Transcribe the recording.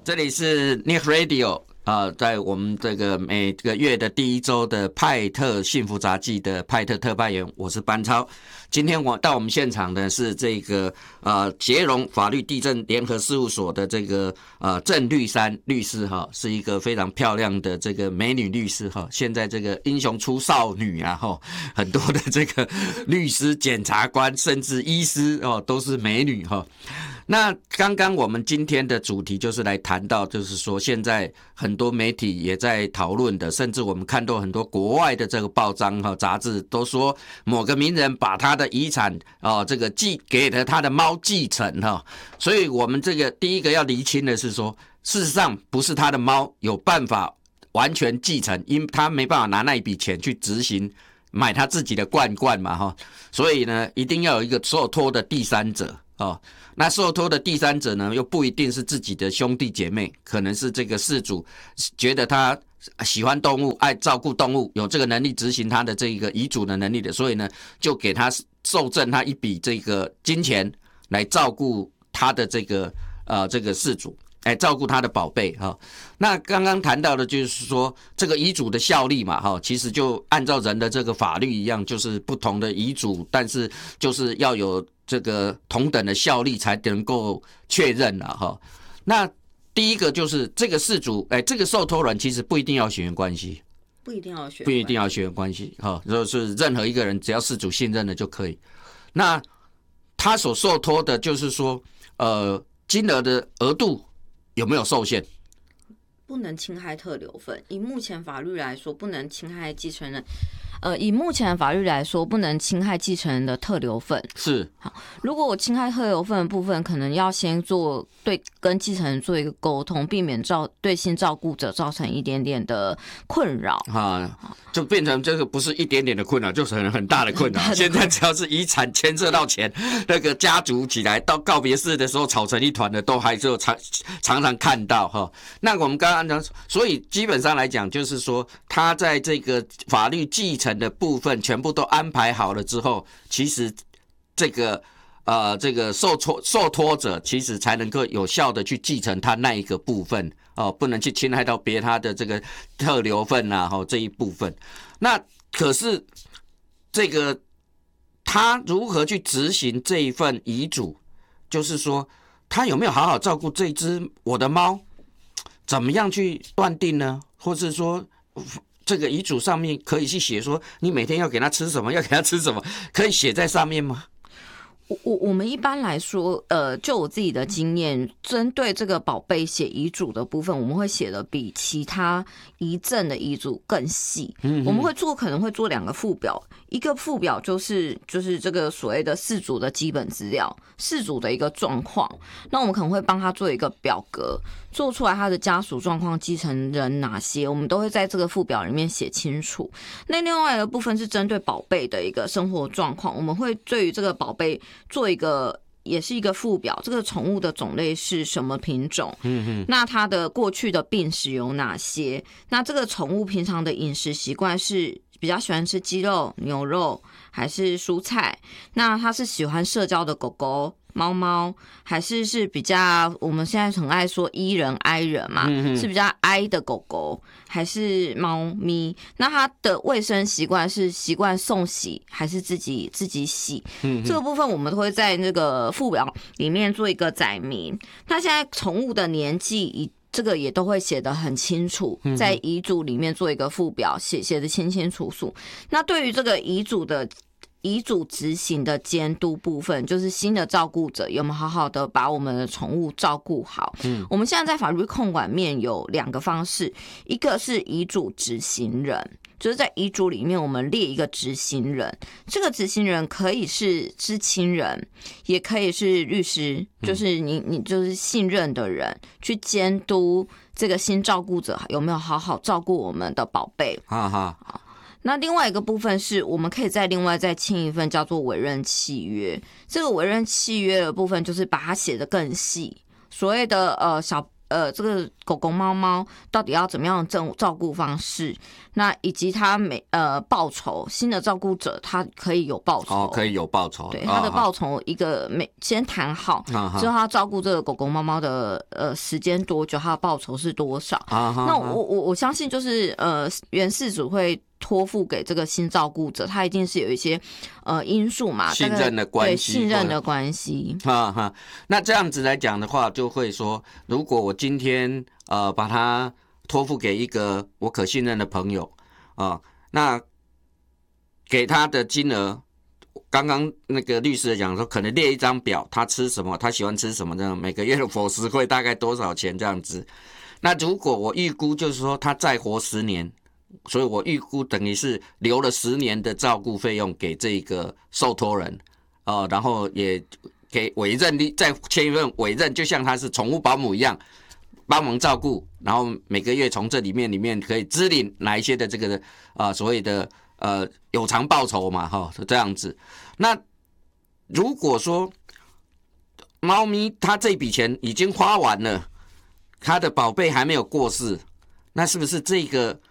这里是 Nick Radio 在我们这个每个月的第一周的派特幸福杂技的派特特派员，我是班超。今天到我们现场的是这个捷荣法律地政联合事务所的这个郑律珊律师哈，是一个非常漂亮的这个美女律师哈。现在这个英雄出少女啊哈，很多的这个律师、检察官甚至医师哦都是美女哈。那刚刚我们今天的主题就是来谈到，就是说现在很多媒体也在讨论的，甚至我们看到很多国外的这个报章和杂志都说某个名人把他的遗产这个给了他的猫继承哈，所以我们这个第一个要厘清的是说，事实上不是他的猫有办法完全继承，因为他没办法拿那一笔钱去执行买他自己的罐罐嘛哈，所以呢一定要有一个受托的第三者哦。那受托的第三者呢，又不一定是自己的兄弟姐妹，可能是这个事主觉得他喜欢动物，爱照顾动物，有这个能力执行他的这个遗嘱的能力的，所以呢，就给他受赠他一笔这个金钱来照顾他的这个事主，照顾他的宝贝哈。那刚刚谈到的就是说，这个遗嘱的效力嘛哈，其实就按照人的这个法律一样，就是不同的遗嘱，但是就是要有这个同等的效力才能够确认了哈。那第一个就是这个事主，这个受托人其实不一定要血缘关系， 不一定要血缘关系哈，就是任何一个人只要事主信任的就可以。那他所受托的就是说，金额的额度有没有受限？ 不能侵害特留份。以目前法律来说，不能侵害继承人。以目前法律来说，不能侵害继承人的特留份。 是。 好，如果我侵害特留份的部分，可能要先跟继承人做一个沟通，避免对新照顾者造成一点点的困扰就变成这个不是一点点的困扰，就是很大的困扰。现在只要是遗产牵涉到钱，那个家族起来到告别式的时候吵成一团的，都还是常常看到哈。那我们刚刚讲，所以基本上来讲，就是说他在这个法律继承的部分全部都安排好了之后，其实这个受托者其实才能够有效的去继承他那一个部分不能去侵害到他的这个特留份这一部分。那可是这个他如何去执行这一份遗嘱，就是说他有没有好好照顾这只我的猫，怎么样去断定呢？或是说这个遗嘱上面可以去写说你每天要给他吃什么，要给他吃什么，可以写在上面吗？ 我们一般来说，就我自己的经验，针对这个宝贝写遗嘱的部分，我们会写的比其他遗赠的遗嘱更细。我们可能会做2个附表，一个附表就是这个所谓的事主的基本资料，事主的一个状况，那我们可能会帮他做一个表格，做出来他的家属状况、继承人哪些，我们都会在这个附表里面写清楚。那另外一个部分是针对宝贝的一个生活状况，我们会对于这个宝贝做也是一个附表，这个宠物的种类是什么品种？那它的过去的病史有哪些？那这个宠物平常的饮食习惯是比较喜欢吃鸡肉、牛肉还是蔬菜？那它是喜欢社交的狗狗、猫，还是比较我们现在很爱说E人 I 人嘛，是比较 I 的狗狗还是猫咪？那它的卫生习惯是习惯送洗还是自己洗？这个部分我们会在那个附表里面做一个载明。那现在宠物的年纪这个也都会写得很清楚，在遗嘱里面做一个附表，写得清清楚楚。那对于这个遗嘱执行的监督部分，就是新的照顾者有没有好好的把我们的宠物照顾好。我们现在在法律控管面有2个方式，一个是遗嘱执行人，就是在遗嘱里面我们列一个执行人，这个执行人可以是知亲人，也可以是律师，就是你就是信任的人，去监督这个新照顾者有没有好好照顾我们的宝贝。那另外一个部分是我们可以另外再签一份叫做委任契约，这个委任契约的部分就是把它写得更细，所谓的这个狗狗猫猫到底要怎么样的照顾方式，那以及它报酬，新的照顾者他可以有报酬， 可以有报酬， 对，他的报酬先谈好，之后他照顾这个狗狗猫猫的时间多久，他的报酬是多少？那我相信就是原事主会托付给这个新照顾者，他一定是有一些因素嘛， 信任的关系， 对，信任的关系。 那这样子来讲的话，就会说，如果我今天把它托付给一个我可信任的朋友那给他的金额，刚刚那个律师讲说，可能列一张表，他吃什么，他喜欢吃什么，这样每个月的伙食费大概多少钱这样子。那如果我预估就是说他再活10年。所以我预估等于是留了10年的照顾费用给这个受托人然后也给委任再签一份委任，就像他是宠物保姆一样帮忙照顾，然后每个月从这里面可以支领哪一些的这个所谓的有偿报酬嘛是这样子。那如果说猫咪它这笔钱已经花完了，它的宝贝还没有过世，那是不是这个